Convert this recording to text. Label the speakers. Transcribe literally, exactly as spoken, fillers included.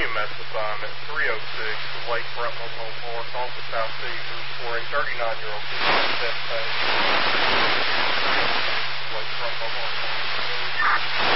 Speaker 1: M S assignment three oh six, the Lakefront Mobile Force, off the South Cedar, for a thirty-nine-year-old female chest pain. Lakefront Mobile Force.